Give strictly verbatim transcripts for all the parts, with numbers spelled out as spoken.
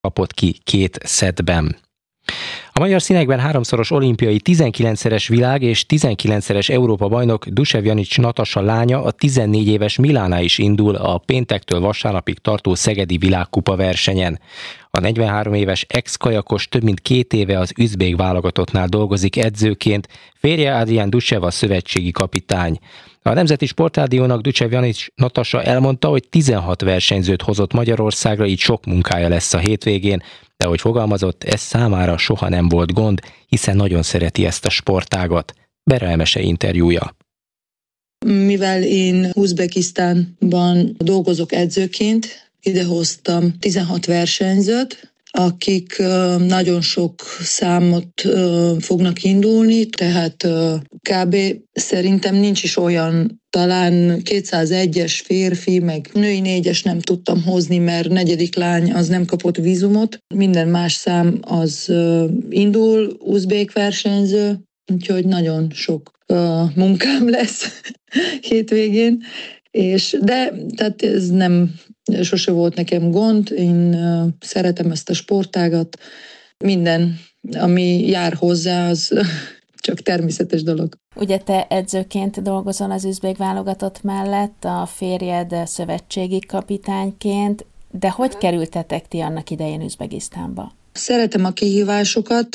kapott ki két szettben. A magyar színekben háromszoros olimpiai, tizenkilencszeres világ és tizenkilencszeres Európa-bajnok Duševjanić Nataša lánya, a tizennégy éves Milana is indul a péntektől vasárnapig tartó szegedi világkupa versenyen. A negyvenhárom éves ex-kajakos több mint két éve az üzbég válogatottnál dolgozik edzőként, férje Adrian Dušev a szövetségi kapitány. A Nemzeti Sportrádiónak Duševjanić Nataša elmondta, hogy tizenhat versenyzőt hozott Magyarországra, így sok munkája lesz a hétvégén, de ahogy fogalmazott, ez számára soha nem volt gond, hiszen nagyon szereti ezt a sportágat. Bera Emese interjúja. Mivel én Uzbekisztánban dolgozok edzőként, idehoztam tizenhat versenyzőt, akik nagyon sok számot fognak indulni, tehát kb. Szerintem nincs is olyan, talán kétszázegyes férfi, meg női négyes nem tudtam hozni, mert negyedik lány az nem kapott vízumot. Minden más szám az indul, uzbék versenyző, úgyhogy nagyon sok munkám lesz hétvégén. És de tehát ez nem, sose volt nekem gond, én uh, szeretem ezt a sportágat, minden, ami jár hozzá, az csak természetes dolog. Ugye te edzőként dolgozol az üzbég válogatott mellett, a férjed szövetségi kapitányként, de hogy kerültetek ti annak idején Üzbegisztánba? Szeretem a kihívásokat.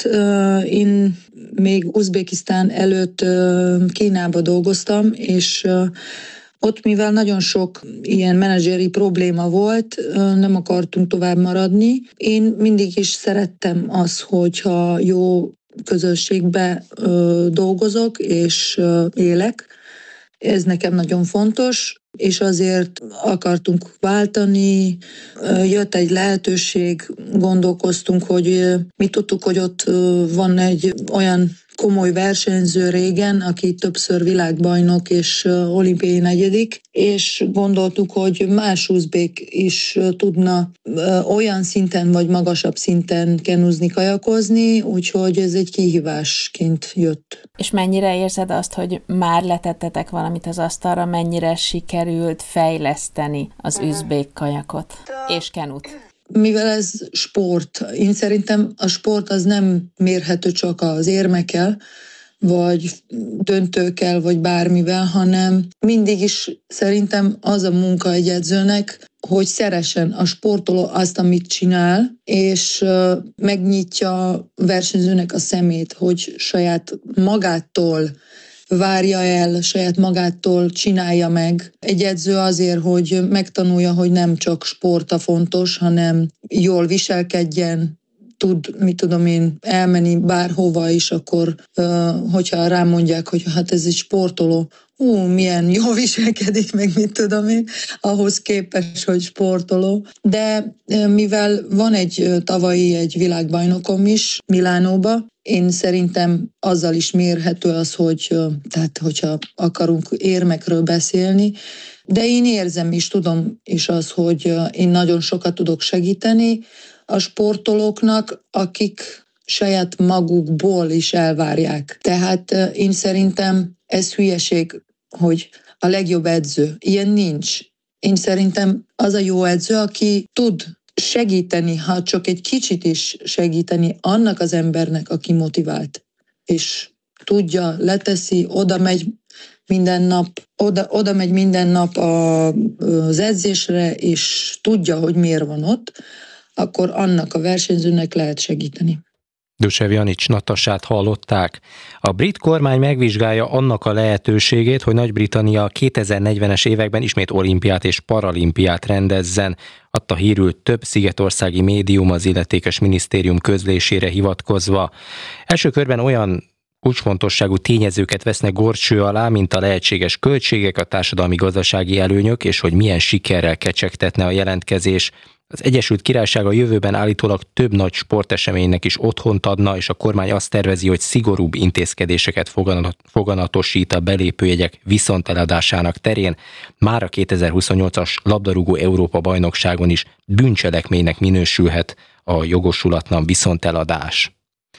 Én még Uzbekisztán előtt Kínába dolgoztam, és ott, mivel nagyon sok ilyen menedzseri probléma volt, nem akartunk tovább maradni. Én mindig is szerettem az, hogyha jó közösségbe dolgozok és élek. Ez nekem nagyon fontos, és azért akartunk váltani. Jött egy lehetőség, gondolkoztunk, hogy mi tudtuk, hogy ott van egy olyan komoly versenyző régen, aki többször világbajnok és olimpiai negyedik, és gondoltuk, hogy más uzbék is tudna olyan szinten vagy magasabb szinten kenúzni, kajakozni, úgyhogy ez egy kihívásként jött. És mennyire érzed azt, hogy már letettetek valamit az asztalra, mennyire sikerült fejleszteni az üzbék kajakot és kenut? Mivel ez sport, én szerintem a sport az nem mérhető csak az érmekkel, vagy döntőkkel, vagy bármivel, hanem mindig is szerintem az a munka egy edzőnek, hogy szeressen a sportoló azt, amit csinál, és megnyitja a versenyzőnek a szemét, hogy saját magától várja el, saját magától csinálja meg. Egy edző azért, hogy megtanulja, hogy nem csak sport a fontos, hanem jól viselkedjen, tud, mit tudom én, elmenni bárhova is, akkor hogyha rámondják, hogy hát ez egy sportoló, ú, milyen jól viselkedik, meg mit tudom én, ahhoz képest, hogy sportoló. De mivel van egy tavalyi egy világbajnokom is Milánóba, én szerintem azzal is mérhető az, hogy tehát, hogyha akarunk érmekről beszélni, de én érzem is, tudom is az, hogy én nagyon sokat tudok segíteni a sportolóknak, akik saját magukból is elvárják. Tehát én szerintem ez hülyeség, hogy a legjobb edző. Ilyen nincs. Én szerintem az a jó edző, aki tud segíteni, ha csak egy kicsit is segíteni annak az embernek, aki motivált. És tudja, leteszi, oda megy minden nap, oda, oda megy minden nap a, az edzésre, és tudja, hogy miért van ott, akkor annak a versenyzőnek lehet segíteni. Duševjanić Natašát hallották. A brit kormány megvizsgálja annak a lehetőségét, hogy Nagy-Britannia a kétezer-negyvenes években ismét olimpiát és paralimpiát rendezzen, adta hírül több szigetországi médium az illetékes minisztérium közlésére hivatkozva. Első körben olyan kulcsfontosságú tényezőket vesznek górcső alá, mint a lehetséges költségek, a társadalmi-gazdasági előnyök, és hogy milyen sikerrel kecsegtetne a jelentkezés. Az Egyesült Királyság a jövőben állítólag több nagy sporteseménynek is otthont adna, és a kormány azt tervezi, hogy szigorúbb intézkedéseket foganatosít a belépőjegyek viszoneladásának terén. Már a kétezer-huszonnyolcas labdarúgó Európa-bajnokságon is bűncselekménynek minősülhet a jogosulatlan viszonteladás.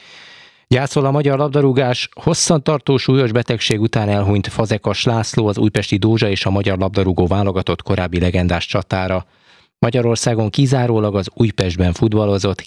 Gyászol a magyar labdarúgás. Hosszantartó súlyos betegség után elhunyt Fazekas László, az újpesti Dózsa és a magyar labdarúgó válogatott korábbi legendás csatára. Magyarországon kizárólag az Újpestben futballozott,